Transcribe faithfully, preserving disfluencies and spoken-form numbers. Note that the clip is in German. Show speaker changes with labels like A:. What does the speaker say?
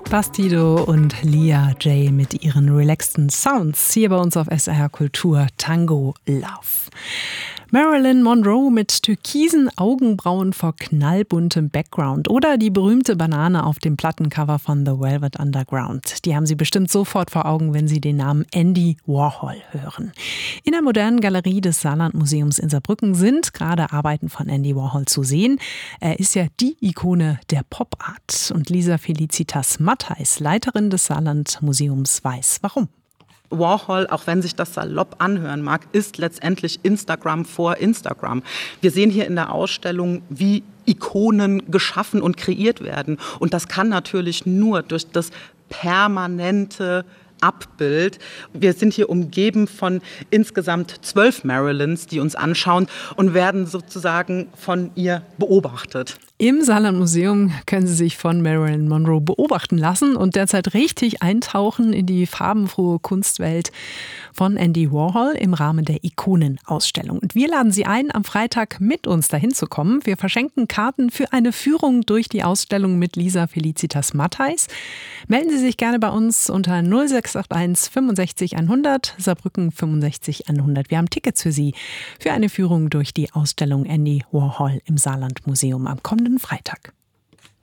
A: Bastido und Lia J mit ihren relaxten Sounds hier bei uns auf S R H Kultur Tango Love. Marilyn Monroe mit türkisen Augenbrauen vor knallbuntem Background oder die berühmte Banane auf dem Plattencover von The Velvet Underground. Die haben Sie bestimmt sofort vor Augen, wenn Sie den Namen Andy Warhol hören. In der modernen Galerie des Saarlandmuseums in Saarbrücken sind gerade Arbeiten von Andy Warhol zu sehen. Er ist ja die Ikone der Pop-Art. Und Lisa Felicitas Mattheis, Leiterin des Saarlandmuseums, weiß warum.
B: Warhol, auch wenn sich das salopp anhören mag, ist letztendlich Instagram vor Instagram. Wir sehen hier in der Ausstellung, wie Ikonen geschaffen und kreiert werden. Und das kann natürlich nur durch das permanente Abbild. Wir sind hier umgeben von insgesamt zwölf Marilyns, die uns anschauen und werden sozusagen von ihr beobachtet.
A: Im Saarlandmuseum können Sie sich von Marilyn Monroe beobachten lassen und derzeit richtig eintauchen in die farbenfrohe Kunstwelt von Andy Warhol im Rahmen der Ikonenausstellung. Und wir laden Sie ein, am Freitag mit uns dahin zu kommen. Wir verschenken Karten für eine Führung durch die Ausstellung mit Lisa Felicitas Mattheis. Melden Sie sich gerne bei uns unter null sechs acht eins fünfundsechzig hundert, Saarbrücken fünfundsechzig hundert. Wir haben Tickets für Sie für eine Führung durch die Ausstellung Andy Warhol im Saarlandmuseum am kommenden Freitag.